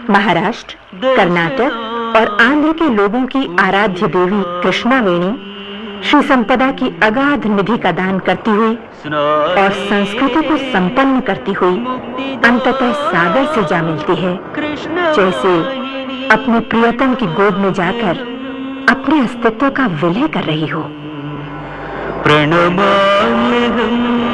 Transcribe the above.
महाराष्ट्र, कर्नाटक और आंध्र के लोगों की आराध्य देवी कृष्णावेणी श्री संपदा की अगाध निधि का दान करती हुई और संस्कृति को संपन्न करती हुई अंततः सागर से जा मिलती है, जैसे अपने प्रियतम की गोद में जाकर अपने अस्तित्व का विलय कर रही हो। प्रणमाम्यहम्